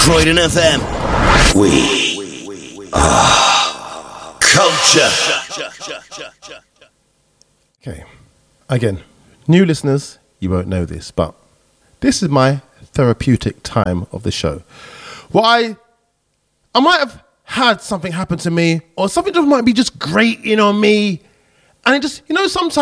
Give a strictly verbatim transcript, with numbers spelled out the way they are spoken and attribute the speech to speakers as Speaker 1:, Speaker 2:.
Speaker 1: Croydon F M. We are culture.
Speaker 2: Okay. Again, new listeners, you won't know this, but this is my therapeutic time of the show. Well, I, I might have had something happen to me, or something just might be just grating on me, and it just, you know, sometimes